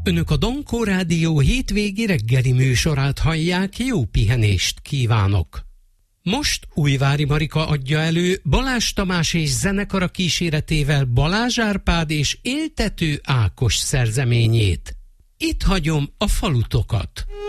Önök a Dankó Rádió hétvégi reggeli műsorát hallják, jó pihenést kívánok! Most Újvári Marika adja elő Balázs Tamás és zenekara kíséretével Balázs Árpád és Éltető Ákos szerzeményét. Itt hagyom a falutokat.